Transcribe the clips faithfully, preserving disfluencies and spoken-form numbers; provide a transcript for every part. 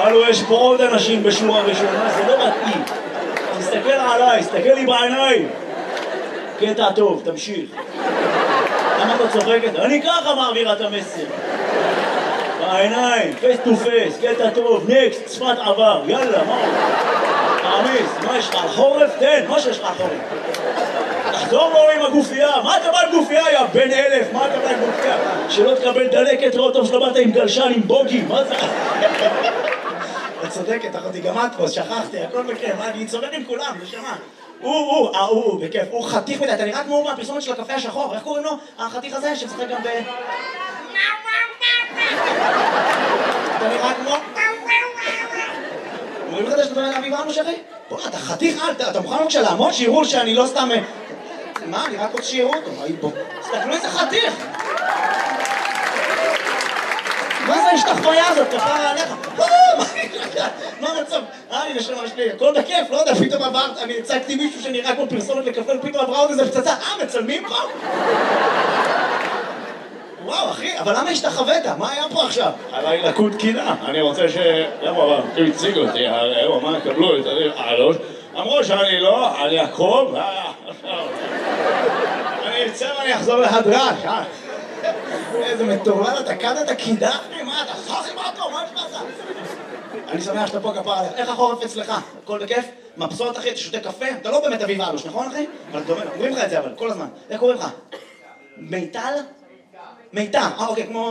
הלו, יש פה עוד אנשים בשורה ראשונה, זה לא מתאים. תסתכל עליי, תסתכל לי בעיניים. קטע טוב, תמשיך. למה אתה צוחקת? אני ככה מעבירה את המסר. בעיניים, פייס טו פייס, קטע טוב, נקסט, שפת עבר, יאללה, מה? תעמיס, מה יש לך? חורף? תן, מה שיש לך חורף? תחזור לו עם הגופייה, מה אתה בא עם גופייה, יא בן אלף? מה אתה בא עם גופייה? שלא תקבל דלקת, ראות טוב שלא באת עם גלשן, עם בוגי, מה זה? את צודקת, אחותי, גם את פה, שכחתי, הכל בכיף, אני צודק עם כולם, נשמה. הוא, הוא, הוא, הוא, בכיף, הוא חתיך מדי, אתה נראה כמו מהפרסומת של הקפה השחור, איך קוראים לו? החתיך הזה שמשחק גם ב... אתה נראה כמו... אומרים לך שאתה מדבר אביב אנו שרי? בוא, אתה חתיך, אתה מוכן בבקשה לעמוד שיראו שאני לא סתם... מה, אני רק רוצה שיראו אותו, בוא. תסתכלו איזה חתיך! מה זה השתחוויה הזאת? כפרה עליך? מה המצב? אה, הנה שלמה שלי, הכל בכיף, לא יודע, פתאום עברת, אני הצגתי מישהו שנראה כמו פרסומת לקפה, ופתאום עברה עוד איזה פצצה, אה, מצלמים פה? וואו, אחי, אבל למה השתחווית? מה היה פה עכשיו? עליי לקוד קינה, אני רוצה ש... למה, אבל, הוא הציג אותי, הרי הוא אמר, קבלו את הלוש, אמרו שאני לא, על יעקב, אני אצא ואני אחזור להדרש, אה? איזה מטורלל, אתה כאן אתה קידח לי, מה אתה סחי מה אותו, מה יש לך? אני שמח שאתה פה כפר עליך, איך החורף אצלך? הכל בכיף? מבסוט אחי, אתה שותה קפה? אתה לא באמת אביב אלוש, נכון אחי? אבל אתה אומר, אומרים לך את זה אבל, כל הזמן. איך קוראים לך? מיטל? מיטל, אה אוקיי, כמו...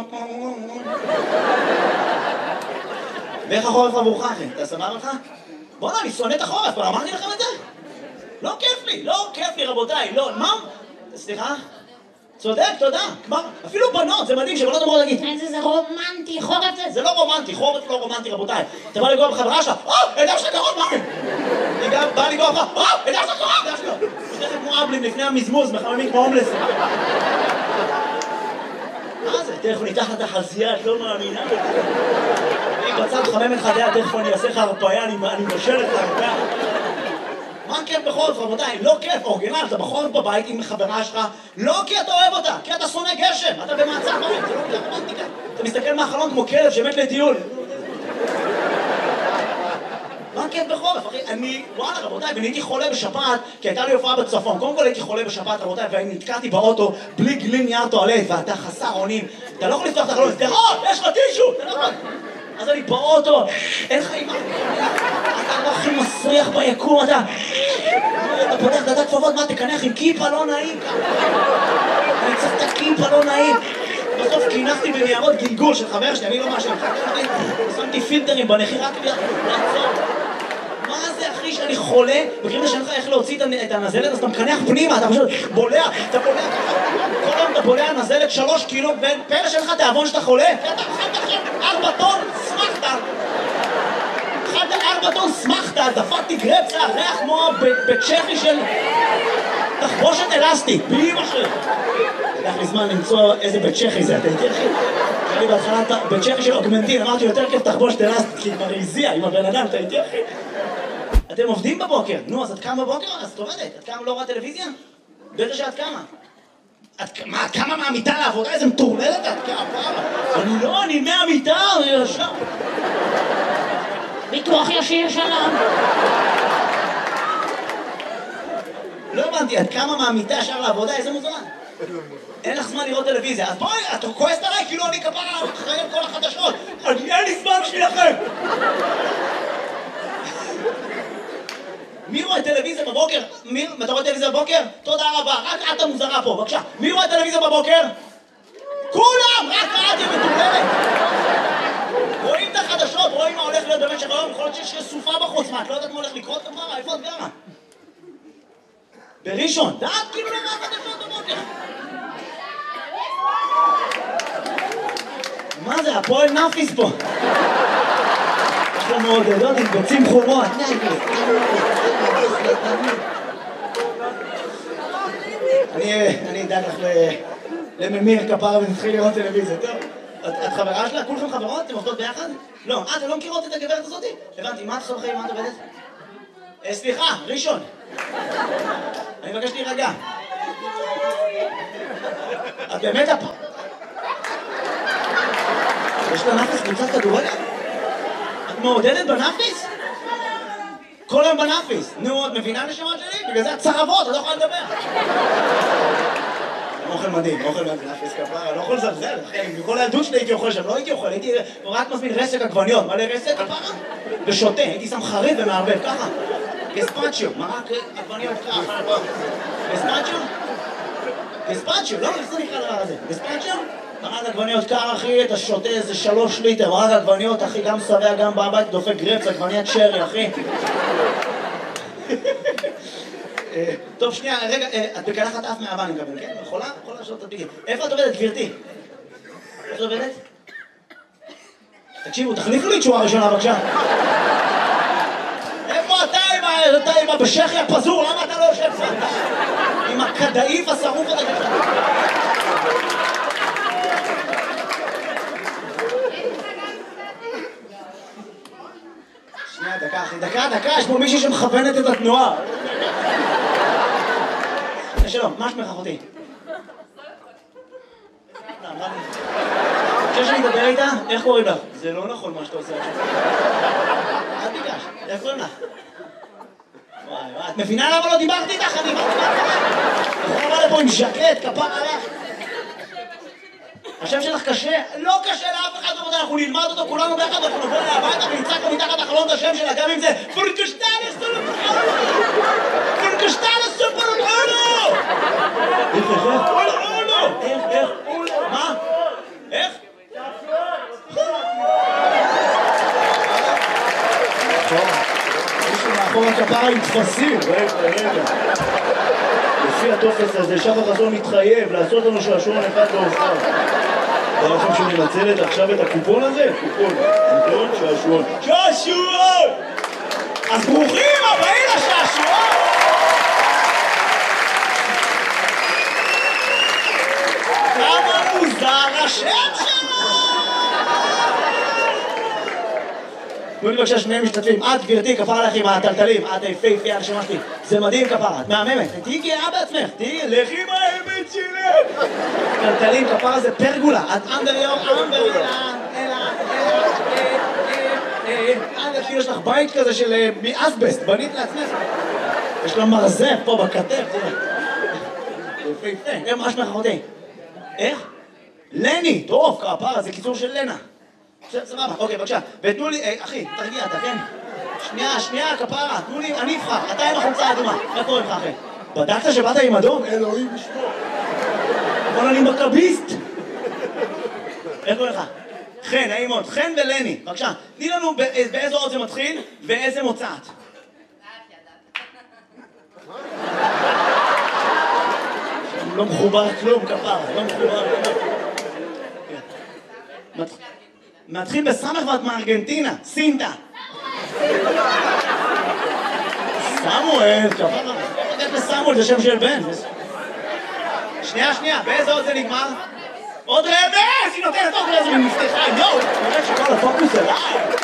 ואיך החורף עבורך אחי? אתה סבבה לך? בוא'נה, אני שונא את החורף, אבל אמרתי לכם את זה? לא כיף לי, לא כיף לי רבותיי, לא, מה? סליחה? צודק, תודה, כבר, אפילו בנות, זה מדהים שבנות אמרו להגיד איזה זה רומנטי, חורף זה, זה לא רומנטי, חורף לא רומנטי רבותיי. אתה בא לגוע בחברה שלך, אה, הידע שלך קרוב, מה? אני גם בא לגוע בך, אה, הידע שלך קרוב, הידע שלך. שתכף כמו אבלים לפני המזמוז, מחממים כמו הומלס. מה זה? תכף ניתח את החזייה, את לא מאמינה. אני בצד חמם את חדיה, תכף אני אעשה לך הרפאיה, אני משל את הרפאיה. מה כיף בחורף, רבותיי? לא כיף, אורגינל, אתה בחורף בבית עם חברה שלך, לא כי אתה אוהב אותה, כי אתה שונא גשם, אתה במעצר בית, זה לא רומנטיקה. אתה מסתכל מהחלון כמו כלב שמת לטיול. מה כיף בחורף, אחי? אני, וואלה, רבותיי, ואני הייתי חולה בשפעת, כי הייתה לי הופעה בצפון. קודם כל הייתי חולה בשפעת, רבותיי, ואני נתקעתי באוטו בלי גלין נייר טואלט, ואתה חסר אונים. אתה לא יכול לפתוח את החלון, סליחות, יש לך טישו! אתה לא יכול. אז אני באוטו, אין לך אימא. אתה לא הכי מסריח ביקום, אתה... אתה פותח דעת כפפות, מה, תקנח עם כיפה לא נעים? אני צריך את הכיפה לא נעים. בסוף כינחתי בניירות גלגול של חבר שלי, אני לא משהו. שמתי פילטרים בנחי רק לעצור. מה זה, אחי, שאני חולה? בקריב שאין לך איך להוציא את הנזלת, אז אתה מקנח פנימה, אתה פשוט בולע, אתה בולע ככה. כל היום אתה בולע נזלת שלוש קילו, ופלא שאין לך תיאבון שאתה חולה? אתה אכלת עכשיו ארבע טון, שמחת. אכלת ארבע טון, שמחת, דפקתי גרפסה, ריח כמו בצ'כי של תחבושת אלסטית, בלי משהו. לקח לי זמן למצוא איזה בית צ'כי זה, אתה איתי אחי? אני בהתחלה בית צ'כי של אוגמנטין, אמרתי יותר כיף תחבושת אלסטית, כי כבר הזיע עם הבן אדם, אתה איתי אחי? אתם עובדים בבוקר, נו, אז את קמה בבוקר? אז את עובדת, את קמה לא רואה טלוויזיה? בטח שאת קמה. מה, את קמה מהמיטה לעבודה? איזה מטורללת את קמה? אני לא, אני מהמיטה, אני ישר. ביטוח ישיר שלם. לא הבנתי, את קמה מהמיטה ישר לעבודה, איזה מוזמן? אין לך זמן לראות טלוויזיה, אז בואי, את כועסת עליי כאילו אני כפר עליו אחראי על כל החדשות. אין לי זמן בשבילכם. מי רואה טלוויזיה בבוקר? מי? אתה רואה טלוויזיה בבוקר? תודה רבה, רק את המוזרה פה, בבקשה. מי רואה טלוויזיה בבוקר? כולם! רק את היא מטורללת! רואים את החדשות, רואים מה הולך להיות במשך היום, יכול להיות שיש סופה בחוץ, מה, את לא יודעת מה הולך לקרות כמרה? איפה את גרה? בראשון, דעת כאילו לא רואה חדשות בבוקר. מה זה, הפועל נאפיס פה? יש לנו מעודדות עם ביצים חומות. אני אדאג לך לממיר כפרה ונתחיל לראות טלוויזיה, טוב? את חברה שלה? כולכם חברות? אתם עובדות ביחד? לא, אה, אתם לא מכירות את הגברת הזאת? הבנתי, מה את עושה בחיים? מה את עובדת? סליחה, ראשון. אני מבקש להירגע. את באמת הפ... יש לה נאפיס קבוצת כדורגל? את מעודדת בנאפיס? כל היום בנאפיס. נו, את מבינה נשמות שלי? בגלל זה את צרבות, את לא יכולה לדבר. אוכל מדהים, אוכל מדהים, נאפיס כפרה, אני לא יכול לזלזל, אחי, מכל הילדות שלי הייתי אוכל שם, לא הייתי אוכל, הייתי רק מזמין רסק עגבניות, מלא רסק כפרה, ושותה, הייתי שם חריף ומערבב, ככה. גספצ'יו, מרק עגבניות ככה, גספצ'יו? גספצ'יו, לא, איך זה נקרא הדבר הזה? גספצ'יו? מרק עגבניות קר, אחי, אתה שותה איזה שלוש ליטר, מרק עגבניות, אחי, גם שבע, גם בבית, דופק גרפס, עגבניית שרי, אחי. טוב, שנייה, רגע, את בקלחת אף מהאבא, אני מקבל, כן? יכולה? יכולה לשאול את הדביקים. איפה את עובדת, גברתי? איפה את עובדת? תקשיבו, תחליפו לי תשואה ראשונה, בבקשה. איפה אתה עם הבשכי הפזור? למה אתה לא יושב פה? עם הכדאיף השרוף הזה ככה. שנייה, דקה, אחי, דקה, דקה, יש פה מישהי שמכוונת את התנועה. שלום, מה שמך אחותי? חושב שאני אדבר איתה? איך קוראים לך? זה לא נכון מה שאתה עושה עכשיו. אל תיגש, איך קוראים לך? וואי וואי, את מבינה למה לא דיברתי איתך? אני דיברתי איתך. אתה בא לפה עם ז'קט, כפר עליך. השם שלך קשה? לא קשה לאף אחד, אנחנו נלמד אותו כולנו ביחד, אנחנו נבוא אליה הביתה ונצעק לו מתחת החלון את השם שלה, גם אם זה פורקשטלס סופר פורקשטלס סופר אולו! איך, איך, אולו? איך, איך, אולו? מה? איך? מישהו מאחור הכפרה עם תפסים, רגע, רגע. לפי הטופס הזה, שחר חסון מתחייב לעשות לנו שעשועון אחד לאוסר. אתה לכם שהוא מנצלת עכשיו את הקופון הזה? קופון, קופון, שעשועון. שעשועון! אז ברוכים הבאים לשעשועון! כמה מוזר השם שלו! תנו לי בבקשה שני משתתפים, את גברתי כפרה עליך עם הטלטלים, את היפהפייה הנשמה שלי, זה מדהים כפרה, את מהממת, תהיי גאה בעצמך, תהיי לכי עם האמת שלך! טלטלים כפרה זה פרגולה, את אנדר יור, אנדר יור, אלא, אלא, אלא, יש לך בית כזה של מאסבסט, בנית לעצמך, יש לה מרזב פה בכתף, תראה, יפהפה, מה שמך אחותי? איך? לני, טוב כפרה, זה קיצור של לנה. סבבה, אוקיי, בבקשה. ותנו לי, אחי, תרגיע, אתה כן? שנייה, שנייה, כפרה, תנו לי, אני אבחר, אתה עם החולצה האדומה. איך קוראים לך, אחי? בדקת שבאת עם אדום? אלוהים ישמור. אבל אני מכביסט. איך קוראים לך? חן, נעים מאוד. חן ולני, בבקשה. תני לנו באיזו אות זה מתחיל ואיזה מוצאת. לא מחובר כלום, כפרה, לא מחובר כלום. מתחיל בסמך ואת מארגנטינה, סינטה. סמואל, כפרה. איך לסמואל זה שם של בן. שנייה, שנייה, באיזה עוד זה נגמר? עוד רמז! היא נותנת עוד רמז ומפתחה, יואו! אני רואה שכל הפוקוס אליי.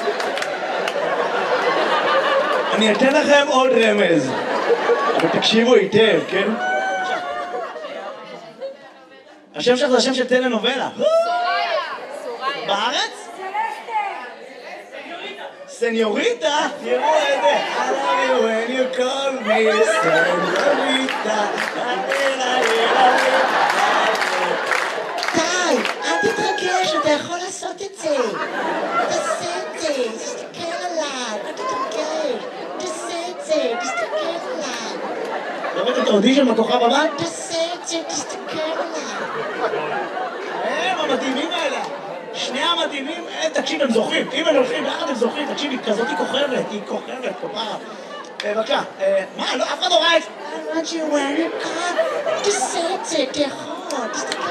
אני אתן לכם עוד רמז. אבל תקשיבו היטב, כן? השם שלך זה השם של טלנובלה. בארץ? סניוריטה? תראו את זה. I love you when you call me סניוריטה. די, אל תתרגש, אתה יכול לעשות את זה. תעשה את זה, תסתכל עליו, אל תתרגש. תעשה את זה, תסתכל עליו. אתה רואה את האודישן בכוכב הבא? תעשה את זה, תסתכל עליו. הם המדהימים האלה. שני המדהימים, תקשיב, הם זוכרים, אם הם הולכים ביחד הם זוכרים, תקשיב, היא כזאת היא כוכבת, היא כוכבת, כפרה. בבקשה, מה, לא, אף אחד לא ראה את זה. I want you when you come, תעשה את זה, תיכול, תסתכל.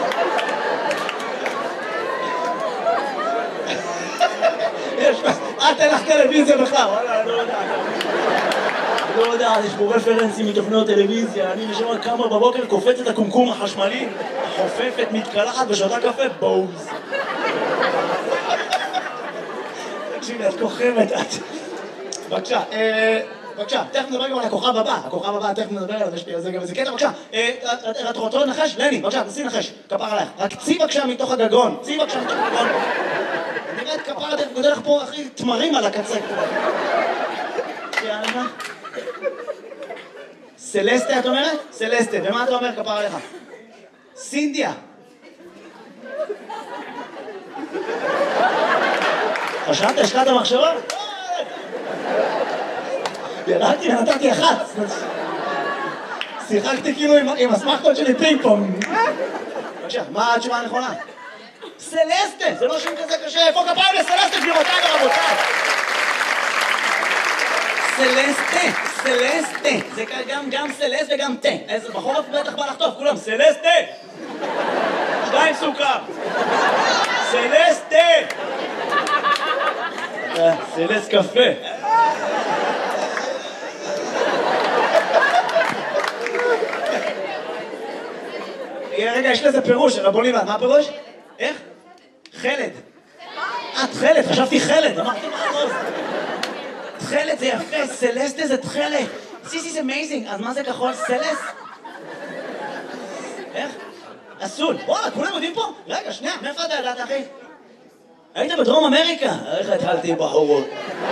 יש, אל תלך טלוויזיה בכלל, וואלה, לא יודע. לא יודע, יש פה רפרנסים מתוכניות טלוויזיה, אני נשמע כמה בבוקר קופץ את הקומקום החשמלי, חופפת, מתקלחת ושותה קפה, בוז. תקשיבי, את כוכבת, את. בבקשה, בבקשה, תכף נדבר גם על הכוכב הבא, הכוכב הבא, תכף נדבר עליו, יש לי על זה גם איזה קטע, בבקשה. את רוצה לנחש? לני, בבקשה, תנסי לנחש, כפר עלייך. רק צי בבקשה מתוך הגגון, צי בבקשה מתוך הגגון. נראית כמה כפרה גודל לך פה הכי תמרים על הקצה. יאללה. סלסטה את אומרת? סלסטה. ומה אתה אומר כפרה לך? סינדיה. חשבת, השקעת מחשבה? ירדתי ונתתי אחת. שיחקתי כאילו עם הסמכות שלי פינג פונג. בבקשה, מה התשובה הנכונה? סלסטה, זה לא שם כזה קשה. איפה כפיים לסלסטה, גבירותיי ורבותיי? סלסטה, סלסטה. זה גם סלסט וגם תה. איזה בחורף בטח בא לחטוף, כולם. סלסטה! שתיים סוכר. סלסטה! סלסט קפה. רגע, יש לזה פירוש, רבו ליבן, מה הפירוש? איך? חלד. אה, תחלת, חשבתי חלד, אמרתי מה הראש? תחלת זה יפה, סלסטה זה תחלת. This is amazing, אז מה זה כחול? סלס? איך? אסול. וואלה, כולם יודעים פה? רגע, שנייה, מאיפה אתה ידעת, אחי? היית בדרום אמריקה? איך התחלתי בחורות?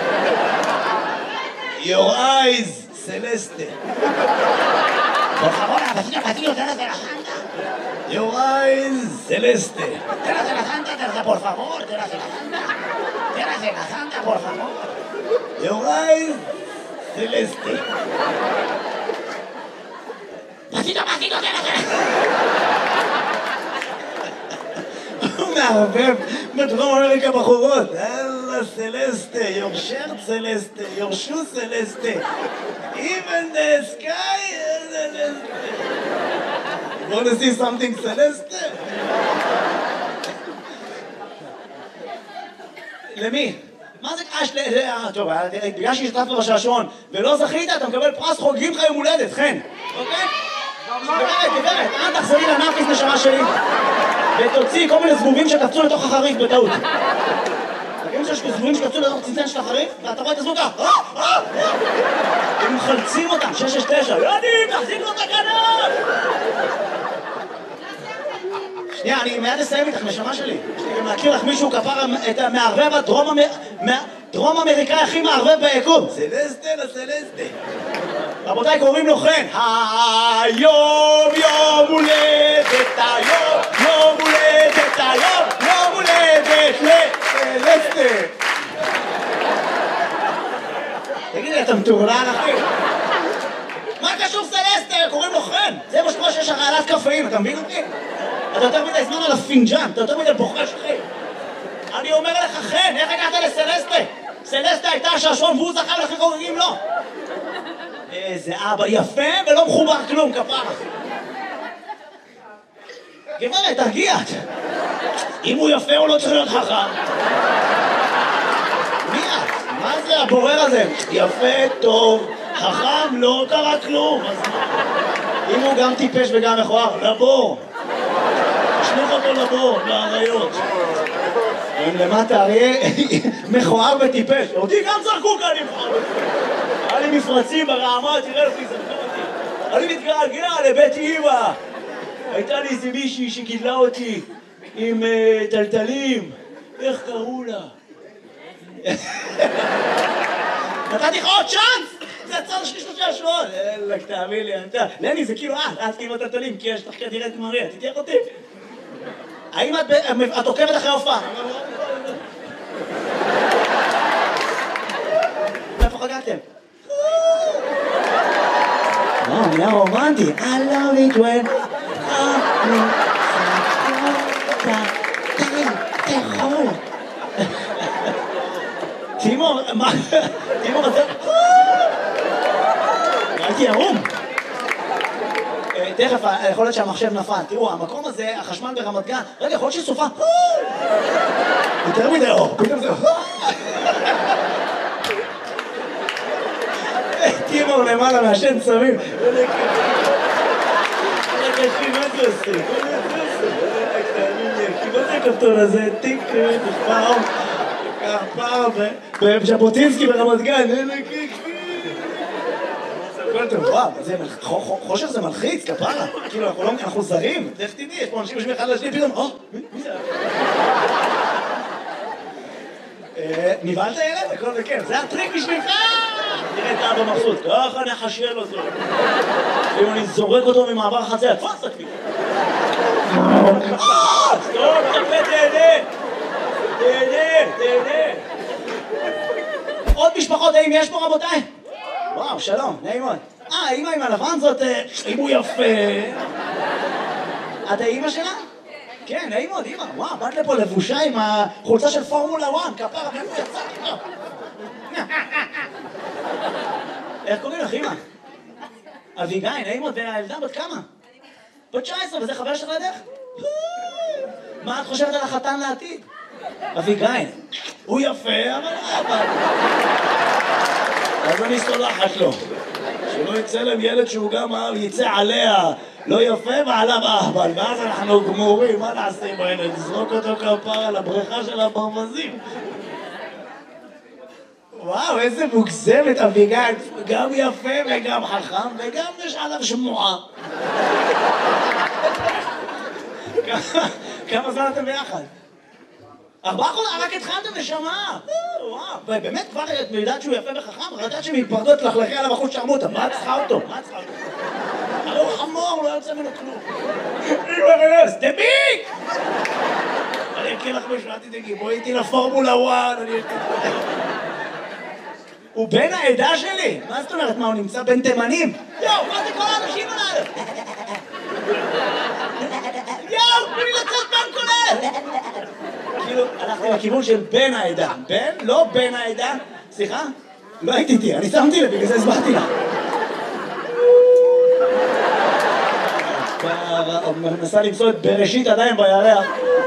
Your eyes, סלסטה. Por favor, vecino, vecino, te das de la santa. Your eyes, celeste. Te das de la santa, te das, por favor, te das de la santa. Te das de la santa, por favor. Your eyes, celeste. Vecino, vecino, te das de la santa. הוא מערבב בדרום אמריקה בחורות. אללה סלסטה, your shirt סלסטה, your shoe סלסטה. Even the sky is celeste. You want to see something celeste? למי? מה זה קש ל... טוב, בגלל שהשתתפת בשעשועון ולא זכית, אתה מקבל פרס חוגגים לך יום הולדת, חן. אוקיי? גברת, גברת, אל תחזרי לנאפיס נשמה שלי ותוציא כל מיני זבובים שקפצו לתוך החריף בטעות. תגידו שיש זבובים שקפצו לתוך צנצן של החריף ואתה רואה את הזבוב ככה הם מחלצים אותם, שש שש תשע יוני, תחזיק לו את הכנף! שנייה, אני מיד אסיים איתך, נשמה שלי. יש לי גם להכיר לך מישהו כפר את המערבב הדרום אמריקאי הכי מערבב ביקום. סלסטה לסלסטה. רבותיי, קוראים לו חן. היום יום הולדת, היום יום הולדת, היום יום הולדת לסלסטה. תגיד לי, אתה מטורלל, אחי? מה קשור סלסטה? קוראים לו חן. זה מה שקורה שיש הרעלת קפאים, אתה מבין אותי? אתה יותר מדי זמן על הפינג'אן, אתה יותר מדי בוחש, אחי. אני אומר לך, חן, איך הגעת לסלסטה? סלסטה הייתה השעשועון והוא זכה לכי חוגגים לו. איזה אבא יפה ולא מחובר כלום, כפרה. גברת, תרגיע. אם הוא יפה הוא לא צריך להיות חכם. מי את? מה זה הבורר הזה? יפה, טוב, חכם, לא קרה כלום. אם הוא גם טיפש וגם מכוער, לבור. תשלוח אותו לבור, לאריות. הם למטה, אריה מכוער וטיפש. אותי גם זרקו כאן נבחר. היה לי מפרצים ברעמה, תראה לפי זרקו אותי. אני מתגעגע לבית אימא. הייתה לי איזה מישהי שגידלה אותי עם טלטלים. איך קראו לה? נתתי לך עוד צ'אנס! זה הצד שלי שלושה שבועות! אלק, תאמין לי, אתה... לני, זה כאילו את, את כאילו טלטלים, כי יש לך כדירת מריה, תתייך אותי? האם את עוקבת אחרי הופעה? איפה חגגתם? וואו, נהיה רומנטי. I love it when... תאכול. תימור, מה? תימור, אתה... הייתי ערום. תכף, יכול להיות שהמחשב נפל. תראו, המקום הזה, החשמל ברמת גן, רגע, יכול להיות שסופה. יותר מדי אור, פתאום זה... תימור למעלה מהשן צמים. רגע, אחי, מה זה עושה? מה זה הכפתור הזה? טיק, פעם, פעם, בז'בוטינסקי ברמת גן. וואו, חושך זה מלחיץ, כפרה. כאילו, אנחנו זרים. איך תדעי, יש פה אנשים יושבים אחד לשני, פתאום, או, מי זה? נבהלת ילד? הכל בכיף, זה הטריק בשבילך! תראה את האבא מבסוט, ככה נחשל אותו. אם אני זורק אותו ממעבר החצייה, תפס תקליט. אה! סטוב, תקליט, תהנה! תהנה, תהנה! עוד משפחות, האם יש פה רבותיי? וואו, שלום, נעים מאוד. אה, האמא עם הלבן זאת, אם הוא יפה. את האמא שלה? כן, נעים מאוד, אמא. וואו, באת לפה לבושה עם החולצה של פורמולה אחת, כפרה, ואיפה יצא? איך קוראים לך, אמא? אביגיל, נעים מאוד, והילדה בת כמה? בת תשע עשרה, וזה חבר שלך לידך? מה את חושבת על החתן לעתיד? אביגיל, הוא יפה, אבל אבל... אז אני סולחת לו. שלא יצא להם ילד שהוא גם יצא עליה לא יפה ועליו אהבל, ואז אנחנו גמורים, מה נעשה עם הילד? נזרוק אותו כפרה לבריכה של הברווזים. וואו, איזה מוגזמת אביגיל, גם יפה וגם חכם וגם יש עליו שמועה. כמה זמן אתם ביחד? ארבעה חודשים, רק התחלתם נשמה. וואו, באמת כבר את יודעת שהוא יפה וחכם? רדעת שמתפרדות תלכלכי עליו אחוז שרמוטה, מה צריכה אותו? מה צריכה אותו? הרי הוא חמור, לא יוצא ממנו כלום. סטביק! אני אקריא לך משהו, אל תדאגי, בואי איתי לפורמולה אחת, אני אקריא. הוא בן העדה שלי? מה זאת אומרת? מה, הוא נמצא בין תימנים? יואו, מה זה כל האנשים עליו? יואו, תנו לי לצאת בן כולל! כאילו, הלכתי לכיוון של בן העדה. בן? לא בן העדה. סליחה? לא הייתי איתי, אני שמתי לב, בגלל זה הסברתי לך. מנסה למצוא את בראשית עדיין בירח.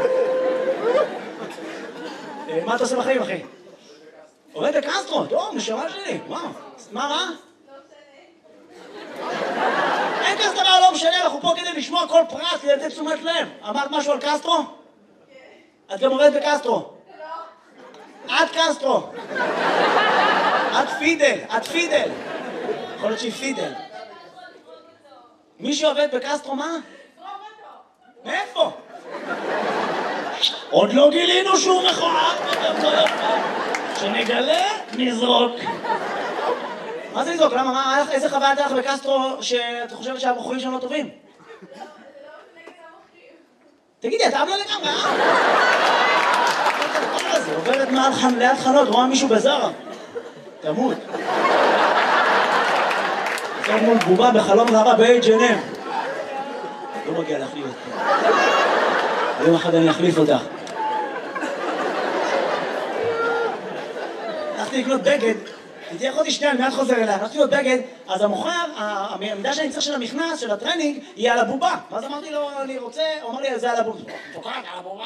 מה אתה עושה בחיים, אחי? עובד בקסטרו, טוב, נשמה שלי, וואו. מה רע? אין כזה דבר, לא משנה, אנחנו פה כדי לשמוע כל פרט, כדי לתת תשומת לב. אמרת משהו על קסטרו? את גם עובדת בקסטרו. את קסטרו. את פידל, את פידל. יכול להיות שהיא פידל. מי שעובד בקסטרו, מה? מאיפה? עוד לא גילינו שהוא מכוער. שנגלה, נזרוק. מה זה לזרוק? למה? מה? איזה חוויה הייתה לך בקסטרו שאת חושבת שהבחורים שם לא טובים? תגידי, אתה אבלה לגמרי, אה? זה עוברת ליד חנות, רואה מישהו בזרה. תמות. זה מול בובה בחלום ראווה ב-אייץ' אנד אם. לא מגיע להחליף אותך. יום אחד אני אחליף אותך. הלכתי לקנות בגד, תהיה אחותי שנייה, אני מיד חוזר אליה, הלכתי לקנות בגד, אז המוכר, המידה שאני צריך של המכנס, של הטרנינג, היא על הבובה. ואז אמרתי לו, אני רוצה, הוא אמר לי, זה על הבובה. תוקעת על הבובה.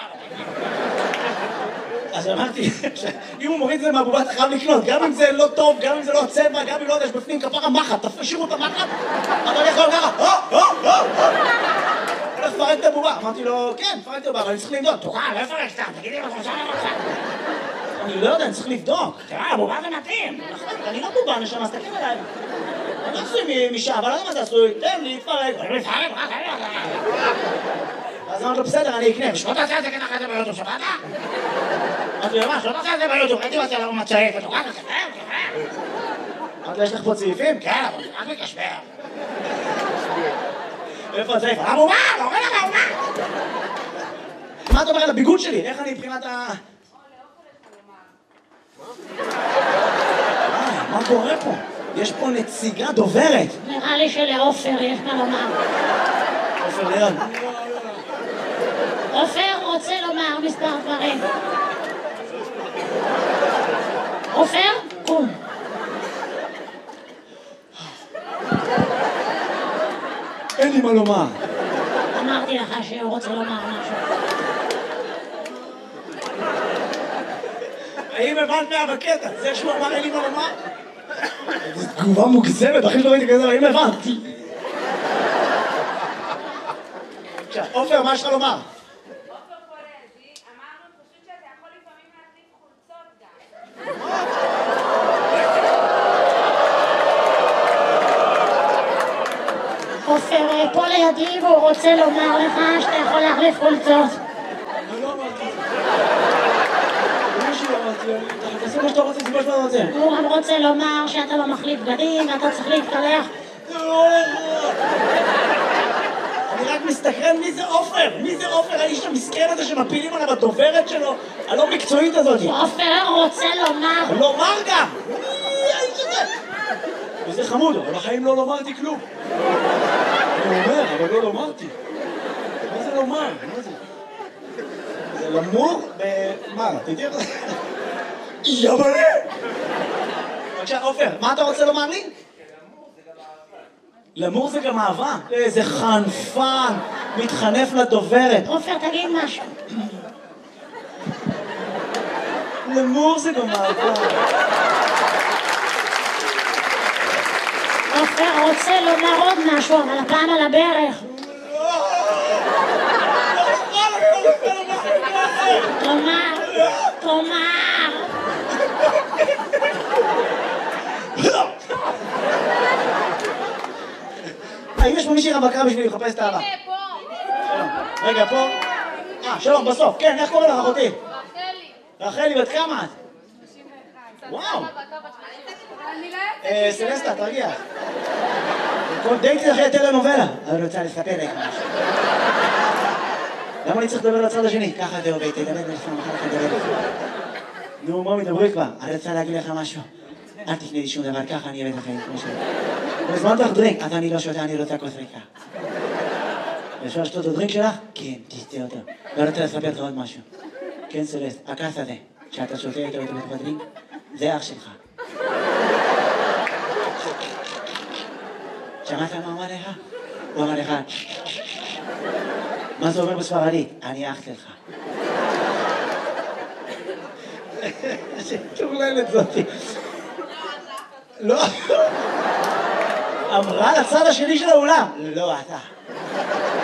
אז אמרתי, אם הוא מוריד את זה מהבובה, אתה חייב לקנות, גם אם זה לא טוב, גם אם זה לא הצבע, גם אם לא יודע, יש בפנים כפרה מחט, תשאירו את המחט, אבל אני יכול ככה, הו, הו, הו, הו. הולך לפרק את הבובה. אמרתי לו, כן, פרק את הבובה, אבל אני צריך למדוד. תוקעת, לא יפרק סתם, תגידי לו, חושב לך. אני לא יודע, אני צריך לבדוק. תראה, הבובה זה מתאים. אני לא בובה, נשמה, סתכל עליי. אני עשוי משעה, אבל לא יודע מה זה עשוי. תן לי, תפרק. אני מפרק, רק אני לא יודע. אז אמרתי לו, בסדר, אני אקנה. שלא תעשה את זה ככה זה ביוטיוב, שמעת? אמרתי לו, מה, שלא תעשה את זה ביוטיוב. הייתי רוצה למה מצעק, ותוקע, תספר, תספר. אמרתי לו, יש לך פה צעיפים? כן, אבל זה רק מקשבר. איפה הצעיף? הבובה, לא רואה לך הבובה. מה אתה אומר על הביגוד שלי? איך אני מבחינת ה... מה קורה פה? יש פה נציגה דוברת. נראה לי שלעופר יש מה לומר. עופר ליד. עופר רוצה לומר מספר דברים. עופר, קום. אין לי מה לומר. אמרתי לך שהוא רוצה לומר משהו. האם הבנת מה בקטע? זה שהוא אמר אין לי מה לומר? זו תגובה מוגזמת, אחי שלא ראיתי כזה, האם הבנת? עופר, מה יש לך לומר? עופר פולזי, אמרנו פשוט שאתה יכול לפעמים להחליף חולצות גם. עופר פה לידי והוא רוצה לומר לך שאתה יכול להחליף חולצות. אני לא אמרתי. מישהו אמרתי, תעשו לא זה? הוא גם רוצה לומר שאתה לא מחליף בגדים ואתה צריך להתקלח. אני רק מסתכרן מי זה עופר? מי זה עופר? האיש המסכן הזה שמפילים עליו הדוברת שלו? הלא מקצועית הזאת. עופר רוצה לומר. לומר גם! מי האיש הזה? וזה חמוד, אבל בחיים לא לומרתי כלום. אני אומר, אבל לא לומרתי. מה זה לומר? מה זה? זה למור ב... מה? תתראה? יבלה! בבקשה, עופר, מה אתה רוצה לומר לי? למור זה גם אהבה. איזה חנפן, מתחנף לדוברת. עופר, תגיד משהו. למור זה גם אהבה. עופר רוצה לומר עוד משהו, אבל הפעם על הברך. תאמר, תאמר. האם יש פה מישהי רווקה בשביל לחפש את האהבה? הנה, פה. רגע, פה. אה, שלום, בסוף. כן, איך קוראים לך אחותי? רחלי. רחלי, בת כמה את? שלושים ואחת. וואו. סבבה, ואתה בת שלושים. אני לא אה, סלסטה, תרגיע. דייטי אחרי טלנובלה. אני רוצה לספר לך משהו. למה אני צריך לדבר לצד השני? ככה זה עובד, תדבר לך, מחר לך לדבר לך. נו, מה מדברי כבר? אני רוצה להגיד לך משהו. אל תפני לי שום דבר, ככה אני אוהב את החיים, כמו שאני. בזמן לך דרינק, אז אני לא שותה, אני רוצה כוס ריקה. אפשר לשתות את הדרינק שלך? כן, תשתה אותו. ואני רוצה לספר לך עוד משהו. כן, סלסט, הכס הזה, שאתה שותה איתו בתוך הדרינק, זה אח שלך. שמעת מה אמר לך? הוא אמר לך, מה זה אומר בספרדית? אני אח שלך. שטורללת זאתי. לא. אמרה לצד השני של האולם. לא, אתה.